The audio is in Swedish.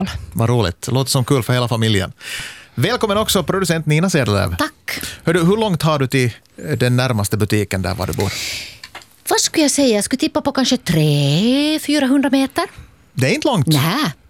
Vad roligt. Låter som kul för hela familjen. Välkommen också producent Nina Sedelöv. Tack. Hördu, hur långt har du till den närmaste butiken där var du bor? Vad skulle jag säga? Jag skulle tippa på kanske 300-400 meter. Det är inte långt. Nej,